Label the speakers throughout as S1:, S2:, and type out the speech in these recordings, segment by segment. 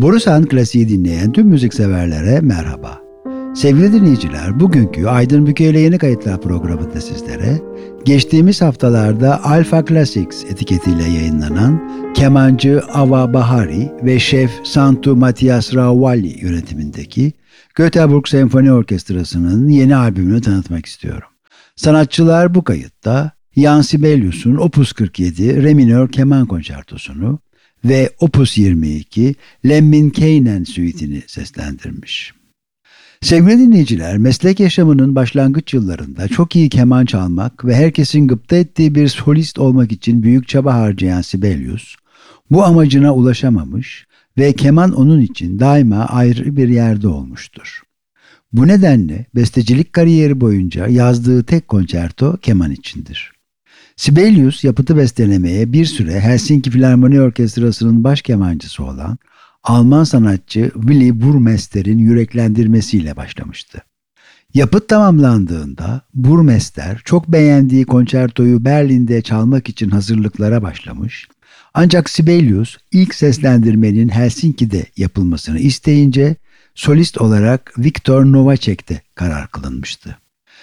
S1: Borusan klasiği dinleyen tüm müzikseverlere merhaba. Sevgili dinleyiciler, bugünkü Aydın Büke'yle Yeni Kayıtlar programında sizlere geçtiğimiz haftalarda Alfa Classics etiketiyle yayınlanan kemancı Ava Bahari ve şef Santu Matias Ravalli yönetimindeki Göteborg Senfoni Orkestrası'nın yeni albümünü tanıtmak istiyorum. Sanatçılar bu kayıtta Jan Sibelius'un Opus 47 Re minör keman konçertosunu ve Opus 22 Lemminkäinen süitini seslendirmiş. Sevgili dinleyiciler, meslek yaşamının başlangıç yıllarında çok iyi keman çalmak ve herkesin gıpta ettiği bir solist olmak için büyük çaba harcayan Sibelius, bu amacına ulaşamamış ve keman onun için daima ayrı bir yerde olmuştur. Bu nedenle bestecilik kariyeri boyunca yazdığı tek konçerto keman içindir. Sibelius yapıtı bestelemeye bir süre Helsinki Filarmoni Orkestrası'nın baş kemancısı olan Alman sanatçı Willy Burmester'in yüreklendirmesiyle başlamıştı. Yapıt tamamlandığında Burmester çok beğendiği konçertoyu Berlin'de çalmak için hazırlıklara başlamış, ancak Sibelius ilk seslendirmenin Helsinki'de yapılmasını isteyince solist olarak Viktor Novacek'te karar kılınmıştı.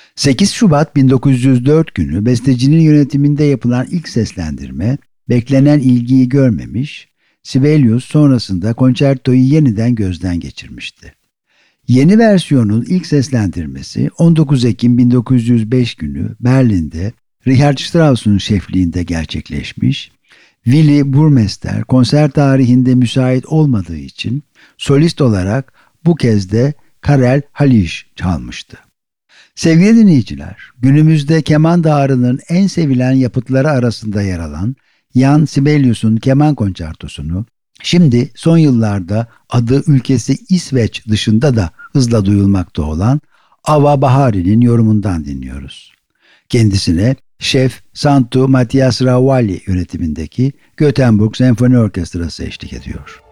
S1: 8 Şubat 1904 günü bestecinin yönetiminde yapılan ilk seslendirme beklenen ilgiyi görmemiş, Sibelius sonrasında konçertoyu yeniden gözden geçirmişti. Yeni versiyonun ilk seslendirmesi 19 Ekim 1905 günü Berlin'de Richard Strauss'un şefliğinde gerçekleşmiş. Willy Burmester konser tarihinde müsait olmadığı için solist olarak bu kez de Karel Halisch çalmıştı. Sevgili dinleyiciler, günümüzde keman dağarının en sevilen yapıtları arasında yer alan Jan Sibelius'un keman konçertosunu şimdi son yıllarda adı ülkesi İsveç dışında da hızla duyulmakta olan Ava Bahari'nin yorumundan dinliyoruz. Kendisine şef Santu Matias Ravalli yönetimindeki Göteborg Senfoni Orkestrası eşlik ediyor.